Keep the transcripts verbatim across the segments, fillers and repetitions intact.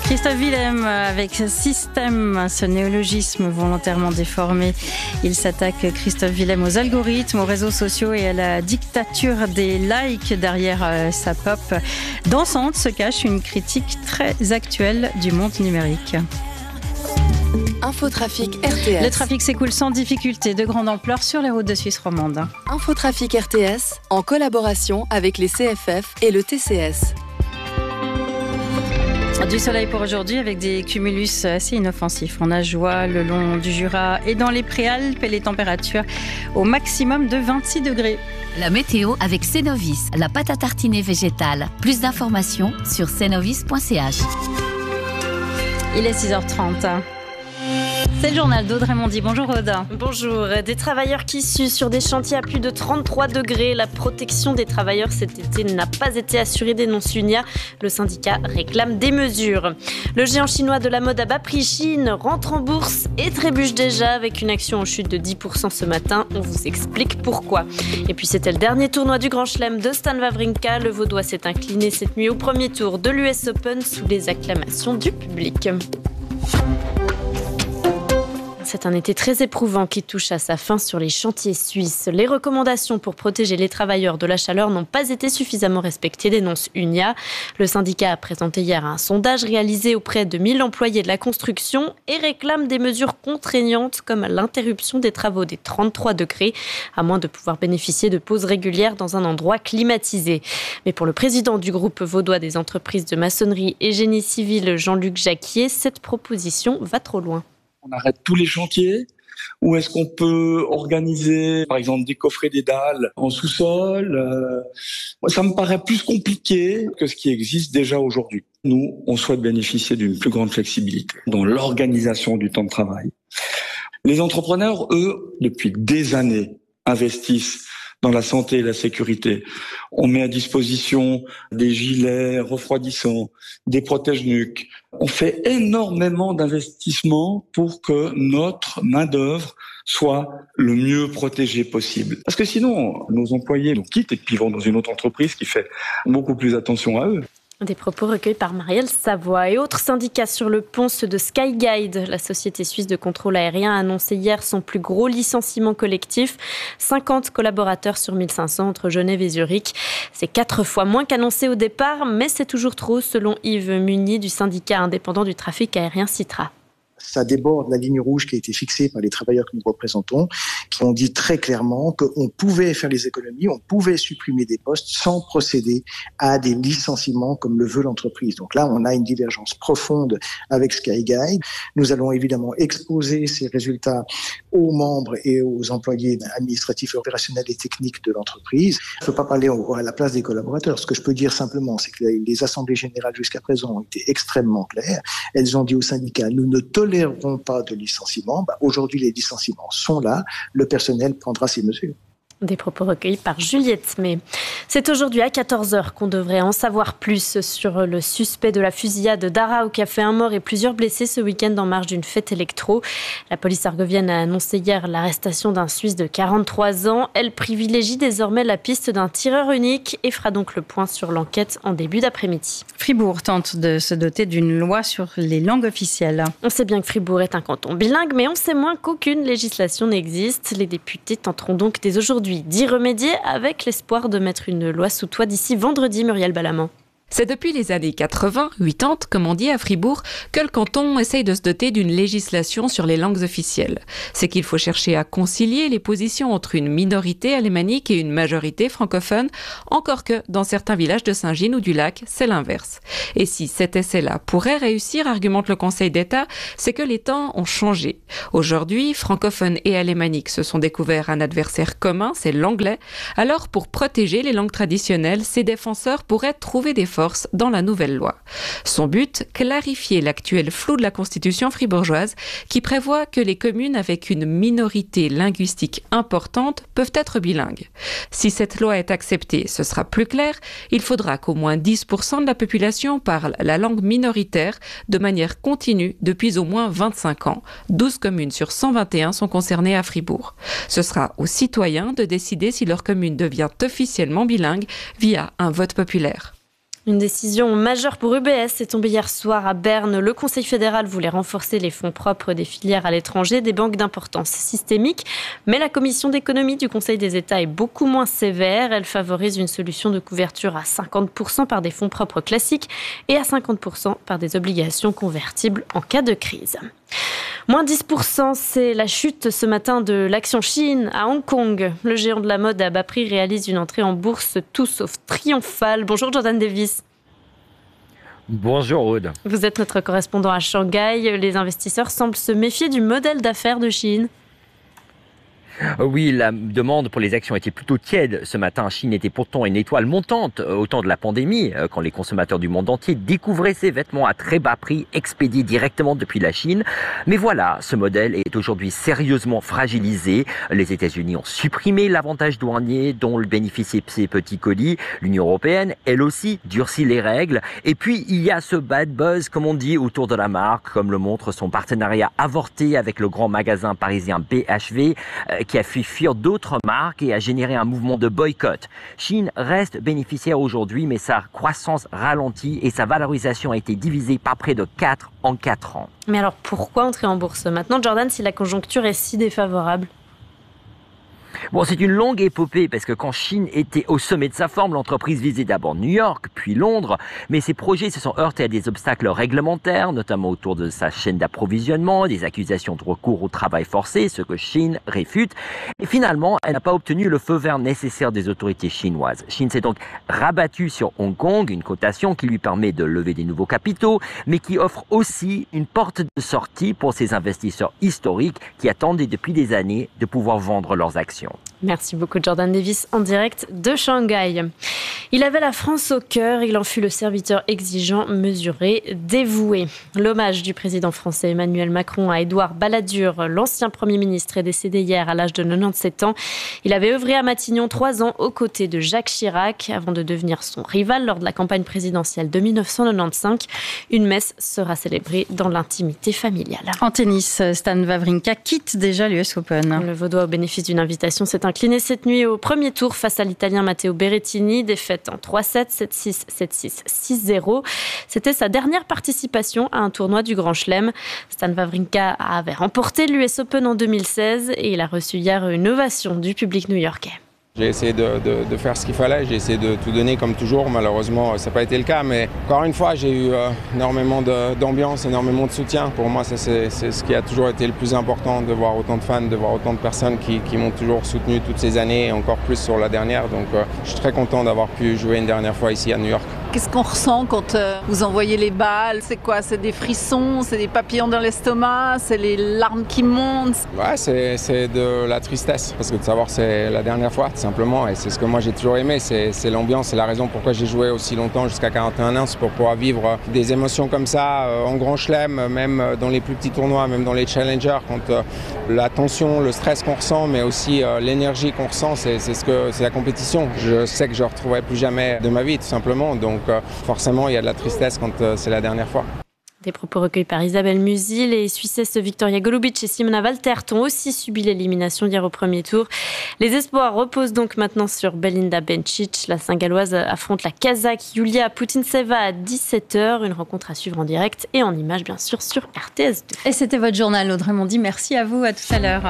Christophe Willem avec Système, ce néologisme volontairement déformé. Il s'attaque, Christophe Willem, aux algorithmes, aux réseaux sociaux et à la dictature des likes. Derrière sa pop dansante se cache une critique très actuelle du monde numérique. Infotrafic R T S. Le trafic s'écoule sans difficulté de grande ampleur sur les routes de Suisse romande. Infotrafic R T S en collaboration avec les C F F et le T C S. Du soleil pour aujourd'hui avec des cumulus assez inoffensifs. On a joie le long du Jura et dans les Préalpes et les températures au maximum de vingt-six degrés. La météo avec Cenovis, la pâte à tartiner végétale. Plus d'informations sur cenovis point c h. Il est six heures trente. C'est le journal d'Aude Raymondi. Bonjour Aude. Bonjour. Des travailleurs qui suent sur des chantiers à plus de trente-trois degrés. La protection des travailleurs cet été n'a pas été assurée, dénonce Unia. Le syndicat réclame des mesures. Le géant chinois de la mode à bas prix Chine rentre en bourse et trébuche déjà avec une action en chute de dix pour cent ce matin. On vous explique pourquoi. Et puis c'était le dernier tournoi du Grand Chelem de Stan Wawrinka. Le Vaudois s'est incliné cette nuit au premier tour de l'U S Open sous les acclamations du public. C'est un été très éprouvant qui touche à sa fin sur les chantiers suisses. Les recommandations pour protéger les travailleurs de la chaleur n'ont pas été suffisamment respectées, dénonce Unia. Le syndicat a présenté hier un sondage réalisé auprès de mille employés de la construction et réclame des mesures contraignantes comme l'interruption des travaux des trente-trois degrés, à moins de pouvoir bénéficier de pauses régulières dans un endroit climatisé. Mais pour le président du groupe vaudois des entreprises de maçonnerie et génie civil, Jean-Luc Jacquier, cette proposition va trop loin. On arrête tous les chantiers ou est-ce qu'on peut organiser, par exemple, décoffrer des dalles en sous-sol euh, Ça me paraît plus compliqué que ce qui existe déjà aujourd'hui. Nous, on souhaite bénéficier d'une plus grande flexibilité dans l'organisation du temps de travail. Les entrepreneurs, eux, depuis des années, investissent dans la santé et la sécurité. On met à disposition des gilets refroidissants, des protège-nuques. On fait énormément d'investissements pour que notre main-d'œuvre soit le mieux protégée possible. Parce que sinon, nos employés nous quittent et puis vont dans une autre entreprise qui fait beaucoup plus attention à eux. Des propos recueillis par Marielle Savoie. Et autres syndicats sur le pont, ceux de Skyguide. La société suisse de contrôle aérien a annoncé hier son plus gros licenciement collectif. cinquante collaborateurs sur mille cinq cents entre Genève et Zurich. C'est quatre fois moins qu'annoncé au départ, mais c'est toujours trop, selon Yves Munier du syndicat indépendant du trafic aérien Citra. Ça déborde la ligne rouge qui a été fixée par les travailleurs que nous représentons, qui ont dit très clairement qu'on pouvait faire des économies, on pouvait supprimer des postes sans procéder à des licenciements comme le veut l'entreprise. Donc là, on a une divergence profonde avec Skyguide. Nous allons évidemment exposer ces résultats aux membres et aux employés administratifs, opérationnels et techniques de l'entreprise. Je ne peux pas parler à la place des collaborateurs. Ce que je peux dire simplement, c'est que les assemblées générales jusqu'à présent ont été extrêmement claires. Elles ont dit aux syndicats, nous ne tolérons toléreront pas de licenciement. Bah, aujourd'hui, les licenciements sont là. Le personnel prendra ses mesures. Des propos recueillis par Juliette May. C'est aujourd'hui à quatorze heures qu'on devrait en savoir plus sur le suspect de la fusillade d'Arao qui a fait un mort et plusieurs blessés ce week-end en marge d'une fête électro. La police argovienne a annoncé hier l'arrestation d'un Suisse de quarante-trois ans. Elle privilégie désormais la piste d'un tireur unique et fera donc le point sur l'enquête en début d'après-midi. Fribourg tente de se doter d'une loi sur les langues officielles. On sait bien que Fribourg est un canton bilingue, mais on sait moins qu'aucune législation n'existe. Les députés tenteront donc dès aujourd'hui d'y remédier avec l'espoir de mettre une loi sous toit d'ici vendredi, Muriel Balaman. C'est depuis les années quatre-vingts, quatre-vingt, comme on dit à Fribourg, que le canton essaye de se doter d'une législation sur les langues officielles. C'est qu'il faut chercher à concilier les positions entre une minorité alémanique et une majorité francophone, encore que dans certains villages de Saint-Gine ou du Lac, c'est l'inverse. Et si cet essai-là pourrait réussir, argumente le Conseil d'État, c'est que les temps ont changé. Aujourd'hui, francophones et alémaniques se sont découverts un adversaire commun, c'est l'anglais. Alors, pour protéger les langues traditionnelles, ces défenseurs pourraient trouver des forces dans la nouvelle loi. Son but, clarifier l'actuel flou de la constitution fribourgeoise qui prévoit que les communes avec une minorité linguistique importante peuvent être bilingues. Si cette loi est acceptée, ce sera plus clair. Il faudra qu'au moins dix pour cent de la population parle la langue minoritaire de manière continue depuis au moins vingt-cinq ans. douze communes sur cent vingt et un sont concernées à Fribourg. Ce sera aux citoyens de décider si leur commune devient officiellement bilingue via un vote populaire. Une décision majeure pour U B S est tombée hier soir à Berne. Le Conseil fédéral voulait renforcer les fonds propres des filières à l'étranger, des banques d'importance systémique. Mais la Commission d'économie du Conseil des États est beaucoup moins sévère. Elle favorise une solution de couverture à cinquante pour cent par des fonds propres classiques et à cinquante pour cent par des obligations convertibles en cas de crise. Moins dix pour cent, c'est la chute ce matin de l'action Shein à Hong Kong. Le géant de la mode à bas prix réalise une entrée en bourse tout sauf triomphale. Bonjour Jordan Davis. Bonjour Aude. Vous êtes notre correspondant à Shanghai. Les investisseurs semblent se méfier du modèle d'affaires de Shein. Oui, la demande pour les actions était plutôt tiède ce matin. Shein était pourtant une étoile montante au temps de la pandémie, quand les consommateurs du monde entier découvraient ces vêtements à très bas prix, expédiés directement depuis la Chine. Mais voilà, ce modèle est aujourd'hui sérieusement fragilisé. Les États-Unis ont supprimé l'avantage douanier dont bénéficiaient ces petits colis. L'Union européenne, elle aussi, durcit les règles. Et puis, il y a ce bad buzz, comme on dit, autour de la marque, comme le montre son partenariat avorté avec le grand magasin parisien B H V, qui a fait fuir d'autres marques et a généré un mouvement de boycott. Shein reste bénéficiaire aujourd'hui, mais sa croissance ralentit et sa valorisation a été divisée par près de quatre en quatre ans. Mais alors pourquoi entrer en bourse maintenant, Jordan, si la conjoncture est si défavorable ? Bon, c'est une longue épopée parce que quand Shein était au sommet de sa forme, l'entreprise visait d'abord New York, puis Londres. Mais ses projets se sont heurtés à des obstacles réglementaires, notamment autour de sa chaîne d'approvisionnement, des accusations de recours au travail forcé, ce que Shein réfute. Et finalement, elle n'a pas obtenu le feu vert nécessaire des autorités chinoises. Shein s'est donc rabattue sur Hong Kong, une cotation qui lui permet de lever des nouveaux capitaux, mais qui offre aussi une porte de sortie pour ses investisseurs historiques qui attendaient depuis des années de pouvoir vendre leurs actions. Merci beaucoup Jordan Davis en direct de Shanghai. Il avait la France au cœur, il en fut le serviteur exigeant, mesuré, dévoué. L'hommage du président français Emmanuel Macron à Édouard Balladur, l'ancien Premier ministre, est décédé hier à l'âge de quatre-vingt-dix-sept ans. Il avait œuvré à Matignon trois ans aux côtés de Jacques Chirac avant de devenir son rival lors de la campagne présidentielle de dix-neuf cent quatre-vingt-quinze. Une messe sera célébrée dans l'intimité familiale. En tennis, Stan Wawrinka quitte déjà l'U S Open. Le Vaudois, au bénéfice d'une invitation, s'est incliné cette nuit au premier tour face à l'Italien Matteo Berrettini, défaite en trois sept, sept six, sept six, six zéro. C'était sa dernière participation à un tournoi du Grand Chelem. Stan Wawrinka avait remporté l'U S Open en deux mille seize et il a reçu hier une ovation du public new-yorkais. J'ai essayé de, de, de faire ce qu'il fallait, j'ai essayé de tout donner comme toujours. Malheureusement, ça n'a pas été le cas, mais encore une fois, j'ai eu euh, énormément de, d'ambiance, énormément de soutien. Pour moi, ça, c'est, c'est ce qui a toujours été le plus important, de voir autant de fans, de voir autant de personnes qui, qui m'ont toujours soutenu toutes ces années, et encore plus sur la dernière. Donc, euh, je suis très content d'avoir pu jouer une dernière fois ici à New York. Qu'est-ce qu'on ressent quand euh, vous envoyez les balles ? C'est quoi ? C'est des frissons, c'est des papillons dans l'estomac, c'est les larmes qui montent ? Ouais, c'est, c'est de la tristesse, parce que de savoir c'est la dernière fois, tout simplement, et c'est ce que moi j'ai toujours aimé, c'est, c'est l'ambiance, c'est la raison pourquoi j'ai joué aussi longtemps, jusqu'à quarante et un ans, c'est pour pouvoir vivre des émotions comme ça, euh, en grand chelem, même dans les plus petits tournois, même dans les challengers, quand euh, la tension, le stress qu'on ressent, mais aussi euh, l'énergie qu'on ressent, c'est, c'est, ce que, c'est la compétition. Je sais que je ne retrouverai plus jamais de ma vie, tout simplement, donc Donc euh, forcément, il y a de la tristesse quand euh, c'est la dernière fois. Des propos recueillis par Isabelle Musil. Les Suissesses Victoria Golubic et Simona Waltert ont aussi subi l'élimination hier au premier tour. Les espoirs reposent donc maintenant sur Belinda Bencic. La Saint-Galloise affronte la Kazakh Yulia Putintseva à dix-sept heures. Une rencontre à suivre en direct et en images, bien sûr, sur R T S deux. Et c'était votre journal, Audrey Mondy. Merci à vous. À tout à l'heure.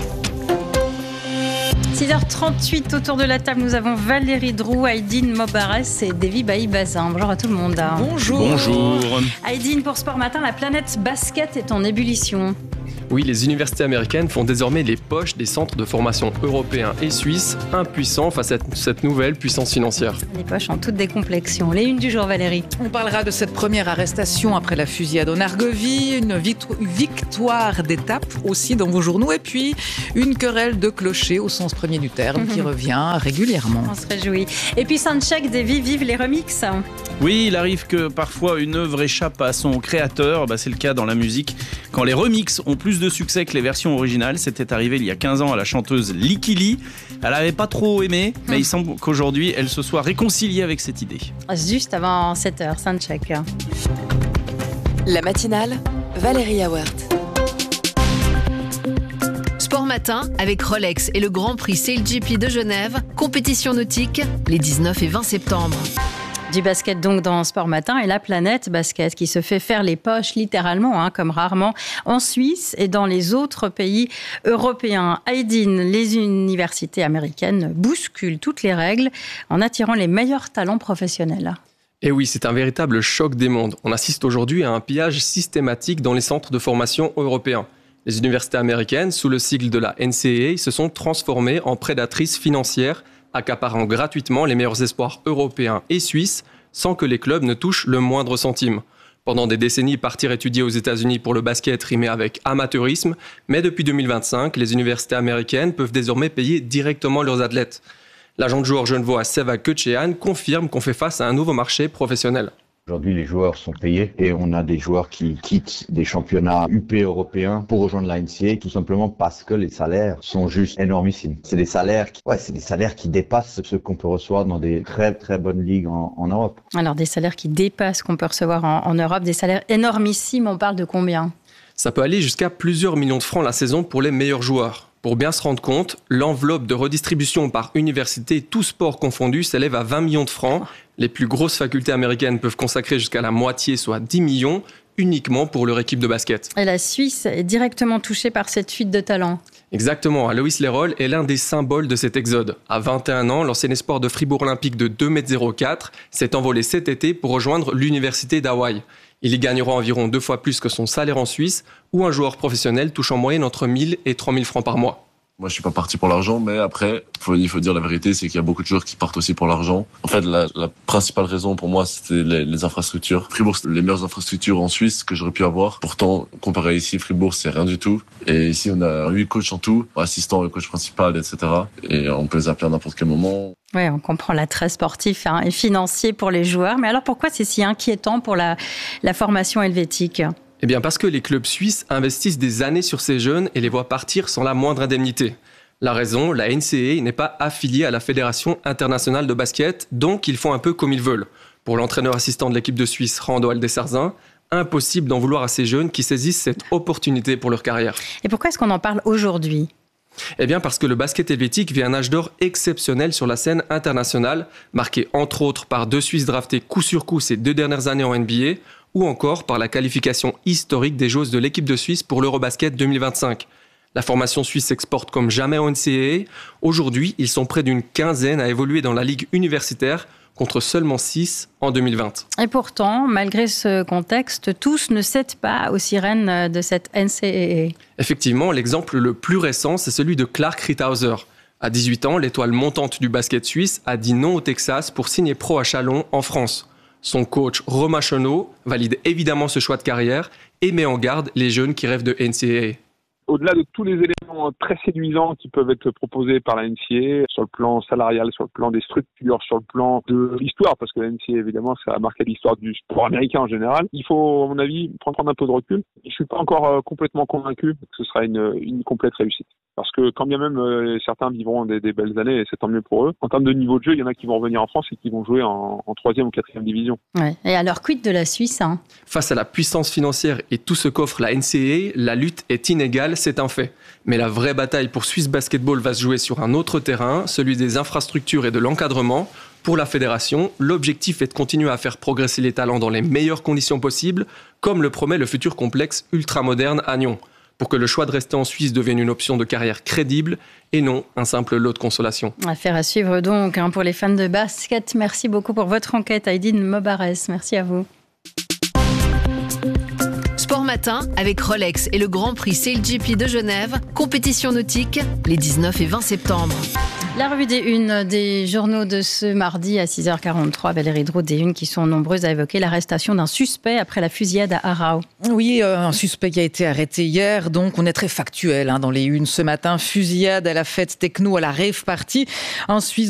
six heures trente-huit, autour de la table, nous avons Valérie Drou, Aïdine Mobarès et Davy Bailly-Bazin. Bonjour à tout le monde. Bonjour. Bonjour. Aïdine, pour Sport Matin, la planète basket est en ébullition. Oui, les universités américaines font désormais les poches des centres de formation européens et suisses, impuissants face à cette nouvelle puissance financière. Les poches en toute décomplexion. Les unes du jour, Valérie. On parlera de cette première arrestation après la fusillade en Argovie, une victoire d'étape aussi dans vos journaux, et puis une querelle de clocher au sens premier du terme qui revient régulièrement. On se réjouit. Et puis soundcheck, Davy, vive les remixes. Oui, il arrive que parfois une œuvre échappe à son créateur. Bah, c'est le cas dans la musique. Quand les remixes ont plus de succès que les versions originales, c'était arrivé il y a quinze ans à la chanteuse Licky Lee. Elle n'avait pas trop aimé, mais hum. il semble qu'aujourd'hui, elle se soit réconciliée avec cette idée. Juste avant sept heures, soundcheck. La matinale, Valérie Awert. Sport Matin avec Rolex et le Grand Prix Sail G P de Genève, compétition nautique les dix-neuf et vingt septembre. Du basket donc dans Sport Matin et la planète basket qui se fait faire les poches littéralement, hein, comme rarement en Suisse et dans les autres pays européens. Aydin, les universités américaines bousculent toutes les règles en attirant les meilleurs talents professionnels. Et oui, c'est un véritable choc des mondes. On assiste aujourd'hui à un pillage systématique dans les centres de formation européens. Les universités américaines, sous le sigle de la N C A A, se sont transformées en prédatrices financières, accaparant gratuitement les meilleurs espoirs européens et suisses sans que les clubs ne touchent le moindre centime. Pendant des décennies, partir étudier aux États-Unis pour le basket rimait avec amateurisme, mais depuis deux mille vingt-cinq, les universités américaines peuvent désormais payer directement leurs athlètes. L'agent de joueur genevois Seva Kötchean confirme qu'on fait face à un nouveau marché professionnel. Aujourd'hui, les joueurs sont payés et on a des joueurs qui quittent des championnats U P européens pour rejoindre la N C A A tout simplement parce que les salaires sont juste énormissimes. C'est des salaires qui, ouais, c'est des salaires qui dépassent ceux qu'on peut recevoir dans des très très bonnes ligues en, en Europe. Alors des salaires qui dépassent ce qu'on peut recevoir en, en Europe, des salaires énormissimes, on parle de combien ? Ça peut aller jusqu'à plusieurs millions de francs la saison pour les meilleurs joueurs. Pour bien se rendre compte, l'enveloppe de redistribution par université, tous sports confondus, s'élève à vingt millions de francs. Les plus grosses facultés américaines peuvent consacrer jusqu'à la moitié, soit dix millions, uniquement pour leur équipe de basket. Et la Suisse est directement touchée par cette fuite de talents. Exactement, Alois Lerol est l'un des symboles de cet exode. À vingt et un ans, l'ancien espoir de Fribourg Olympique de deux mètres zéro quatre s'est envolé cet été pour rejoindre l'université d'Hawaï. Il y gagnera environ deux fois plus que son salaire en Suisse, où un joueur professionnel touche en moyenne entre mille et trois mille francs par mois. Moi, je suis pas parti pour l'argent, mais après, faut, il faut dire la vérité, c'est qu'il y a beaucoup de joueurs qui partent aussi pour l'argent. En fait, la, la principale raison pour moi, c'était les, les infrastructures. Fribourg, c'est les meilleures infrastructures en Suisse que j'aurais pu avoir. Pourtant, comparé ici, Fribourg, c'est rien du tout. Et ici, on a huit coachs en tout, assistants et coach principal, et cetera. Et on peut les appeler à n'importe quel moment. Oui, on comprend l'attrait sportif hein, et financier pour les joueurs. Mais alors, pourquoi c'est si inquiétant pour la, la formation helvétique ? Eh bien parce que les clubs suisses investissent des années sur ces jeunes et les voient partir sans la moindre indemnité. La raison, la N C A A n'est pas affiliée à la Fédération internationale de basket, donc ils font un peu comme ils veulent. Pour l'entraîneur assistant de l'équipe de Suisse, Rando Aldesarzin, impossible d'en vouloir à ces jeunes qui saisissent cette opportunité pour leur carrière. Et pourquoi est-ce qu'on en parle aujourd'hui ? Eh bien parce que le basket helvétique vit un âge d'or exceptionnel sur la scène internationale, marqué entre autres par deux Suisses draftés coup sur coup ces deux dernières années en N B A, ou encore par la qualification historique des joueuses de l'équipe de Suisse pour l'Eurobasket deux mille vingt-cinq. La formation suisse s'exporte comme jamais en N C A A. Aujourd'hui, ils sont près d'une quinzaine à évoluer dans la ligue universitaire, contre seulement six en deux mille vingt. Et pourtant, malgré ce contexte, tous ne cèdent pas aux sirènes de cette N C A A. Effectivement, l'exemple le plus récent, c'est celui de Clark Rithauser. À dix-huit ans, l'étoile montante du basket suisse a dit non au Texas pour signer pro à Chalon, en France. Son coach, Romain Chenot, valide évidemment ce choix de carrière et met en garde les jeunes qui rêvent de N C A A. Au-delà de tous les éléments très séduisants qui peuvent être proposés par la N C A A, sur le plan salarial, sur le plan des structures, sur le plan de l'histoire, parce que la N C A A, évidemment, ça a marqué l'histoire du sport américain en général, il faut, à mon avis, prendre un peu de recul. Je suis pas encore complètement convaincu que ce sera une, une complète réussite. Parce que quand bien même euh, certains vivront des, des belles années, et c'est tant mieux pour eux, en termes de niveau de jeu, il y en a qui vont revenir en France et qui vont jouer en, en troisième ou quatrième division. Ouais. Et alors, quid de la Suisse hein Face à la puissance financière et tout ce qu'offre la N C A A, la lutte est inégale, c'est un fait. Mais la vraie bataille pour Swiss Basketball va se jouer sur un autre terrain, celui des infrastructures et de l'encadrement. Pour la fédération, l'objectif est de continuer à faire progresser les talents dans les meilleures conditions possibles, comme le promet le futur complexe ultramoderne à Nyon, pour que le choix de rester en Suisse devienne une option de carrière crédible et non un simple lot de consolation. Affaire à suivre donc hein, pour les fans de basket. Merci beaucoup pour votre enquête, Aydin Mobarès. Merci à vous. Sport Matin avec Rolex et le Grand Prix C L G P de Genève, compétition nautique les dix-neuf et vingt septembre. La revue des Unes des journaux de ce mardi à six heures quarante-trois. Valérie Draud, des Unes qui sont nombreuses à évoquer l'arrestation d'un suspect après la fusillade à Aarau. Oui, euh, un suspect qui a été arrêté hier. Donc, on est très factuel hein, dans les Unes ce matin. Fusillade à la fête techno, à la rave party. En Suisse,